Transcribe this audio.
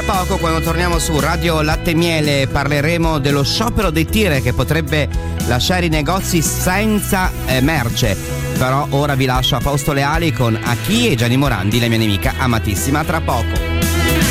poco, quando torniamo su Radio Latte e Miele, parleremo dello sciopero dei tir che potrebbe lasciare i negozi senza merce. Però ora vi lascio a Fausto Leali con A chi e Gianni Morandi, la mia nemica amatissima. Tra poco.